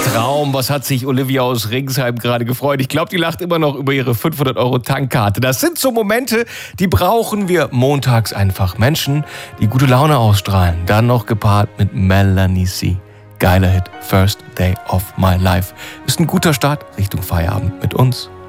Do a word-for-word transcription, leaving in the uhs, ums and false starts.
Traum. Was hat sich Olivia aus Ringsheim gerade gefreut? Ich glaube, die lacht immer noch über ihre fünfhundert Euro Tankkarte. Das sind so Momente, die brauchen wir montags einfach. Menschen, die gute Laune ausstrahlen. Dann noch gepaart mit Melanie C. Geiler Hit, First Day of My Life. Ist ein guter Start Richtung Feierabend mit uns.